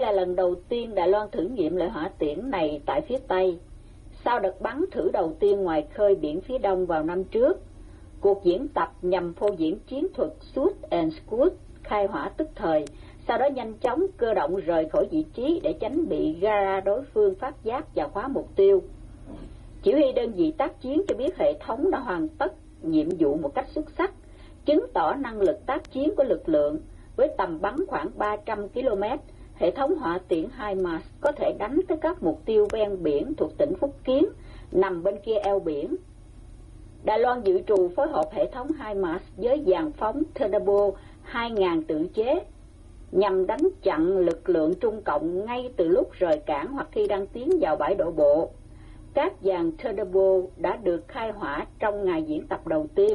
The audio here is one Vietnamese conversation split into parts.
là lần đầu tiên Đài Loan thử nghiệm loại hỏa tiễn này tại phía Tây. Sau đợt bắn thử đầu tiên ngoài khơi biển phía Đông vào năm trước, cuộc diễn tập nhằm phô diễn chiến thuật shoot and scoot, khai hỏa tức thời, sau đó nhanh chóng cơ động rời khỏi vị trí để tránh bị gara đối phương phát giác và khóa mục tiêu. Chỉ huy đơn vị tác chiến cho biết hệ thống đã hoàn tất nhiệm vụ một cách xuất sắc, chứng tỏ năng lực tác chiến của lực lượng. Với tầm bắn khoảng 300 km, hệ thống hỏa tiễn HIMARS có thể đánh tới các mục tiêu ven biển thuộc tỉnh Phúc Kiến, nằm bên kia eo biển. Đài Loan dự trù phối hợp hệ thống HIMARS với dàn phóng Thunderbolt 2000 tự chế, nhằm đánh chặn lực lượng Trung Cộng ngay từ lúc rời cảng hoặc khi đang tiến vào bãi đổ bộ. Các dàn Thunderbolt đã được khai hỏa trong ngày diễn tập đầu tiên.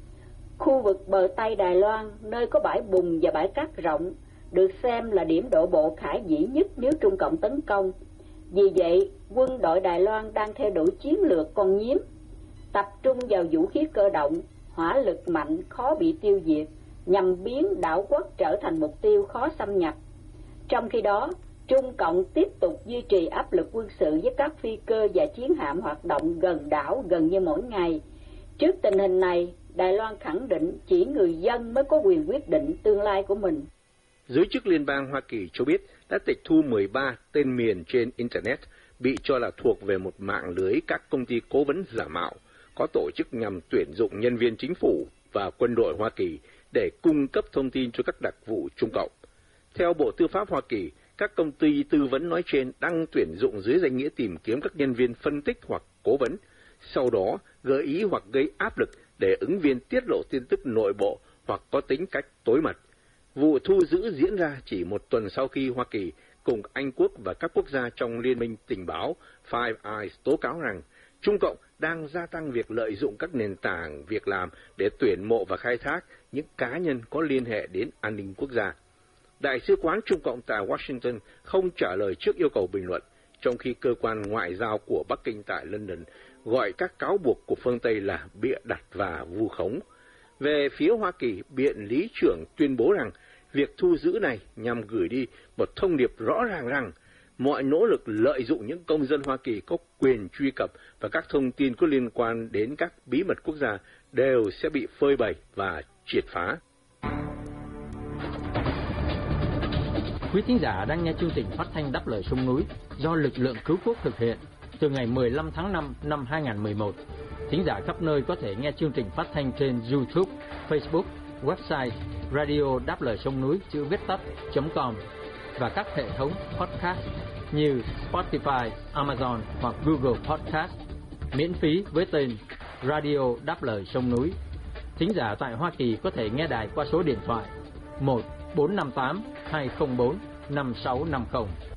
Khu vực bờ Tây Đài Loan, nơi có bãi bùn và bãi cát rộng, được xem là điểm đổ bộ khả dĩ nhất nếu Trung Cộng tấn công. Vì vậy, quân đội Đài Loan đang theo đuổi chiến lược con nhím, tập trung vào vũ khí cơ động, hỏa lực mạnh khó bị tiêu diệt, nhằm biến đảo quốc trở thành mục tiêu khó xâm nhập. Trong khi đó, Trung Cộng tiếp tục duy trì áp lực quân sự với các phi cơ và chiến hạm hoạt động gần đảo gần như mỗi ngày. Trước tình hình này, Đài Loan khẳng định chỉ người dân mới có quyền quyết định tương lai của mình. Giới chức liên bang Hoa Kỳ cho biết đã tịch thu 13 tên miền trên Internet bị cho là thuộc về một mạng lưới các công ty cố vấn giả mạo, có tổ chức nhằm tuyển dụng nhân viên chính phủ và quân đội Hoa Kỳ để cung cấp thông tin cho các đặc vụ Trung Cộng. Theo Bộ Tư pháp Hoa Kỳ, các công ty tư vấn nói trên đang tuyển dụng dưới danh nghĩa tìm kiếm các nhân viên phân tích hoặc cố vấn, sau đó gợi ý hoặc gây áp lực để ứng viên tiết lộ tin tức nội bộ hoặc có tính cách tối mật. Vụ thu giữ diễn ra chỉ một tuần sau khi Hoa Kỳ cùng Anh Quốc và các quốc gia trong Liên minh tình báo Five Eyes tố cáo rằng Trung Cộng đang gia tăng việc lợi dụng các nền tảng việc làm để tuyển mộ và khai thác những cá nhân có liên hệ đến an ninh quốc gia. Đại sứ quán Trung Cộng tại Washington không trả lời trước yêu cầu bình luận, trong khi cơ quan ngoại giao của Bắc Kinh tại London gọi các cáo buộc của phương Tây là bịa đặt và vu khống. Về phía Hoa Kỳ, biện lý trưởng tuyên bố rằng việc thu giữ này nhằm gửi đi một thông điệp rõ ràng rằng mọi nỗ lực lợi dụng những công dân Hoa Kỳ có quyền truy cập và các thông tin có liên quan đến các bí mật quốc gia đều sẽ bị phơi bày và triệt phá. Quý thính giả đang nghe chương trình phát thanh Đáp Lời Sông Núi do lực lượng cứu quốc thực hiện từ ngày 15 tháng 5 năm 2011. Thính giả khắp nơi có thể nghe chương trình phát thanh trên YouTube, Facebook, website radio đáp lời sông núi chữ viết tắt.com và các hệ thống podcast như Spotify, Amazon hoặc Google Podcast, miễn phí với tên Radio Đáp Lời Sông Núi. Thính giả tại Hoa Kỳ có thể nghe đài qua số điện thoại 1-458-204-5650.